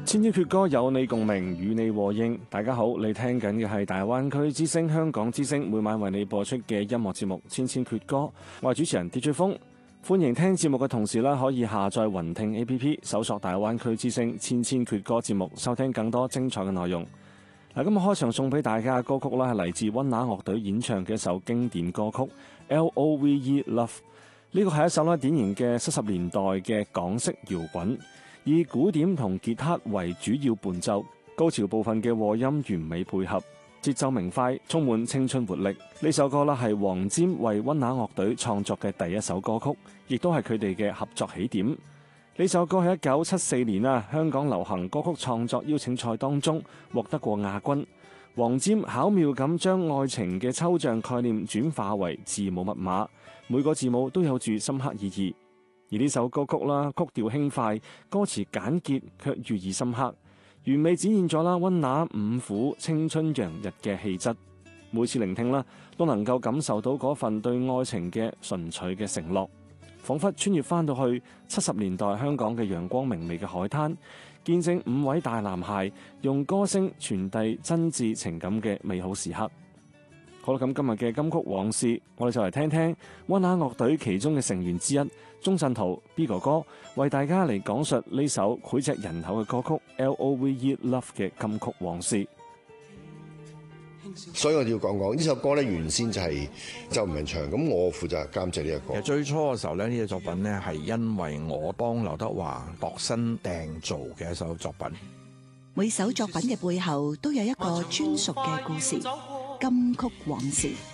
千千闕歌有你共鳴，與你和應。大家好，你聽緊嘅係大灣區之聲香港之聲每晚為你播出嘅音樂節目《千千闕歌》。我係主持人 DJ 風，歡迎聽節目嘅同時可以下載雲聽 APP， 搜索大灣區之聲千千闕歌節目，收聽更多精彩嘅內容。今日開場送俾大家嘅歌曲係嚟自溫拿樂隊演唱嘅一首經典歌曲《Love》。呢個係一首典型嘅70年代嘅港式搖滾，以鼓點同吉他為主要伴奏，高潮部分嘅和音完美配合，節奏明快，充滿青春活力。呢首歌係黃霑為溫拿樂隊創作嘅第一首歌曲，亦都係佢哋嘅合作起點。呢首歌喺1974年香港流行歌曲創作邀請賽當中獲得過亞軍。黃霑巧妙咁將愛情嘅抽象概念轉化為字母密碼，每個字母都有住深刻意義。而呢首歌曲曲調輕快，歌詞簡潔卻寓意深刻，完美展現咗溫拿五虎青春洋溢嘅氣質。每次聆聽都能夠感受到嗰份對愛情嘅純粹嘅承諾，仿佛穿越翻到去70年代香港嘅陽光明媚嘅海灘，見證5位大男孩用歌聲傳遞真摯情感嘅美好時刻。好啦，咁今日嘅金曲往事，我哋就嚟聽聽溫拿樂隊其中嘅成員之一鍾鎮濤 B 哥哥為大家嚟講述呢首膾炙人口嘅歌曲《Love》嘅金曲往事。 所以我哋要講講呢首歌咧，原先就係周文唱，咁我負責監製呢個歌。 其實最初嘅時候咧，呢隻作品咧係因為我幫劉德華度身訂造嘅一首作品。 每首作品嘅背後都有一個專屬嘅故事，金曲往事。